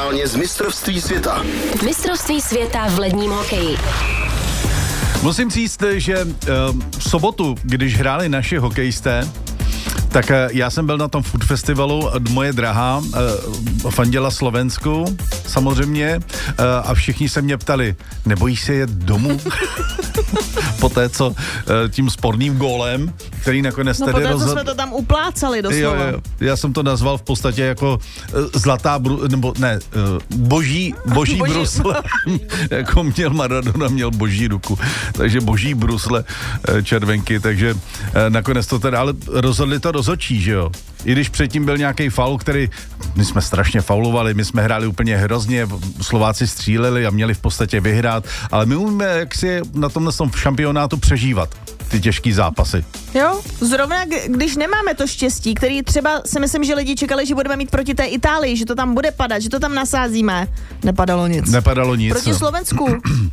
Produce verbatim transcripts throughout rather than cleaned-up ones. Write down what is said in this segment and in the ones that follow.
aktuálně z mistrovství světa. Mistrovství světa v ledním hokeji. Musím říct, že uh, v sobotu, když hráli naši hokejisté, tak já jsem byl na tom food festivalu, moje drahá uh, fandila Slovensku, samozřejmě, uh, a všichni se mě ptali, nebojíš se jet domů? Poté, co uh, tím sporným gólem, který nakonec no, tedy poté, rozhod... co jsme to tam uplácali doslova. Jo, jo. Já jsem to nazval v podstatě jako uh, zlatá, bru... nebo ne, uh, boží, boží, boží brusle, jako měl Maradona, měl boží ruku, takže boží brusle uh, červenky, takže uh, nakonec to teda, ale rozhodli to rozhodčí, že jo. I když předtím byl nějaký faul, který, my jsme strašně faulovali, my jsme hráli úplně hrozně, Slováci stříleli a měli v podstatě vyhrát, ale my umíme jaksi na tomhle šampionátu přežívat ty těžký zápasy. Jo, zrovna když nemáme to štěstí, který třeba si myslím, že lidi čekali, že budeme mít proti té Itálii, že to tam bude padat, že to tam nasázíme. Nepadalo nic. Nepadalo nic. Proti Slovensku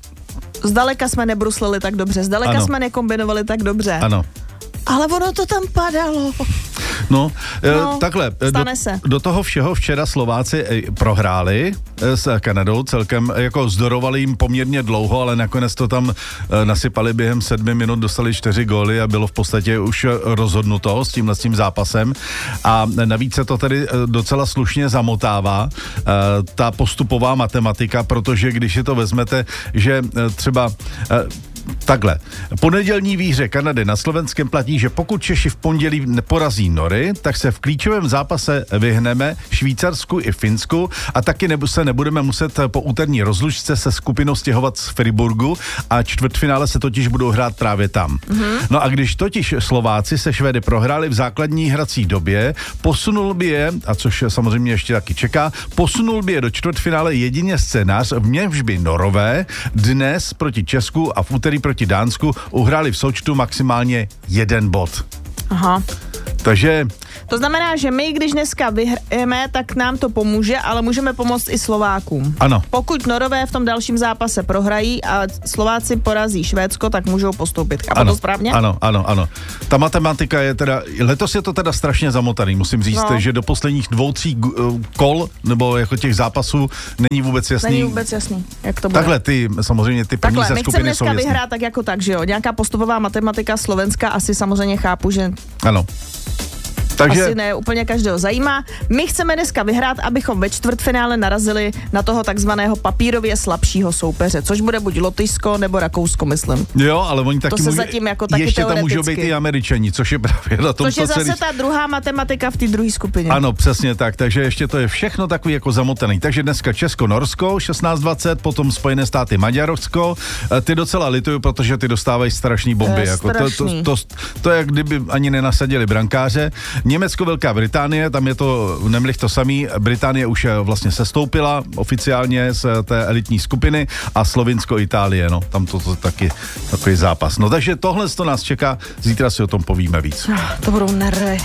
zdaleka jsme nebruslili tak dobře, zdaleka ano. jsme nekombinovali tak dobře. Ano. Ale ono to tam padalo. No, no e, takhle, do, do toho všeho včera Slováci e, prohráli e, s Kanadou, celkem jako zdorovali jim poměrně dlouho, ale nakonec to tam e, nasypali během sedmi minut, dostali čtyři góly a bylo v podstatě už rozhodnuto s tímhle s tím zápasem a navíc se to tedy docela slušně zamotává, e, ta postupová matematika, protože když si to vezmete, že e, třeba e, takhle. Po nedělní výhře Kanady na Slovenskem platí, že pokud Češi v pondělí porazí Nory, tak se v klíčovém zápase vyhneme Švýcarsku i Finsku a taky nebu, se nebudeme muset po úterní rozlučce se skupinou stěhovat z Friburgu a čtvrtfinále se totiž budou hrát právě tam. Mm-hmm. No a když totiž Slováci se Švédy prohráli v základní hrací době, posunul by je, a což samozřejmě ještě taky čeká, posunul by je do čtvrtfinále jedině scénář, v němž by Norové dnes proti Česku a v úterý proti Dánsku uhráli v součtu maximálně jeden bod. Aha. Takže... To znamená, že my, když dneska vyhrajeme, tak nám to pomůže, ale můžeme pomoct i Slovákům. Ano. Pokud Norové v tom dalším zápase prohrají a Slováci porazí Švédsko, tak můžou postoupit. Chápu to správně? Ano, ano, ano. Ta matematika je teda, letos je to teda strašně zamotaný, musím říct, no. že do posledních dvou, tří kol, nebo jako těch zápasů, není vůbec jasný. Není vůbec jasný, jak to bude. Takhle ty, samozřejmě ty první ze skupiny jsou Takhle, my chceme dneska vyhrát tak jako tak, že jo? Nějaká postupová matematika Slovenska, asi samozřejmě chápu, že... Ano. Takže... Asi ne, úplně každého zajímá. My chceme dneska vyhrát, abychom ve čtvrtfinále narazili na toho takzvaného papírově slabšího soupeře, což bude buď Lotyšsko nebo Rakousko, myslím. Jo, ale oni taky to se může, zatím jako taky ještě teoreticky. tam můžou být i Američani, což je právě na tom, což je co zase celý... ta druhá matematika v té druhé skupině. Ano, přesně tak, takže ještě to je všechno takový jako zamotaný. Takže dneska Česko-Norsko, šestnáct dvacet, potom Spojené státy Maďarsko. Ty docela lituju, protože ty dostávají strašný bomby. Je, jako to, to, to, to, to je, jak kdyby ani nenasadili brankáře. Německo, Velká Británie, tam je to nemlich to samý. Británie už vlastně sestoupila oficiálně z té elitní skupiny a Slovinsko, Itálie, no, tam to, to taky takový zápas. No takže tohle to nás čeká, zítra si o tom povíme víc. To budou nervy.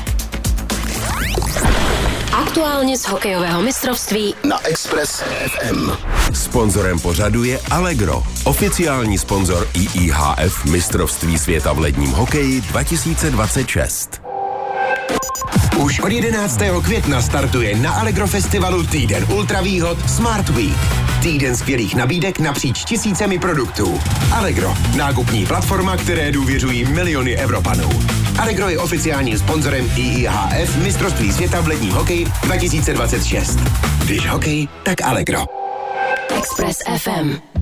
Aktuálně z hokejového mistrovství na Express ef em. Sponzorem pořadu je Allegro, oficiální sponzor I I H F mistrovství světa v ledním hokeji dva tisíce dvacet šest. Už od jedenáctého května startuje na Allegro festivalu týden ultravýhod Smart Week. Týden skvělých nabídek napříč tisícemi produktů. Allegro, nákupní platforma, které důvěřují miliony Evropanů. Allegro je oficiálním sponzorem I I H F mistrovství světa v ledním hokeji dva tisíce dvacet šest. Když hokej, tak Allegro. Express ef em.